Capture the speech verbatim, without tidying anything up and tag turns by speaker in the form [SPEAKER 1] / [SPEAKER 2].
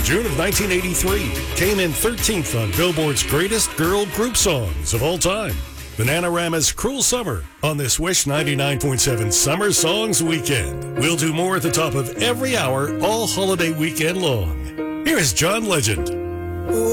[SPEAKER 1] June of nineteen eighty-three. Came in thirteenth on Billboard's Greatest Girl Group Songs of All Time. Bananarama's Cruel Summer on this Wish ninety-nine point seven Summer Songs Weekend. We'll do more at the top of every hour all holiday weekend long. Here is John Legend.